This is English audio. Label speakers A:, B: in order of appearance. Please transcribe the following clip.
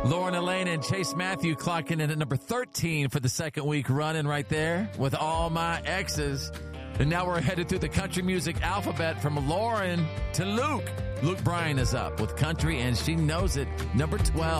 A: Lauren Elaine and Chase Matthew clocking in at number 13 for the second week running right there with All My Exes. And now we're headed through the country music alphabet from Lauren to Luke. Luke Bryan is up with country and She Knows It, number 12.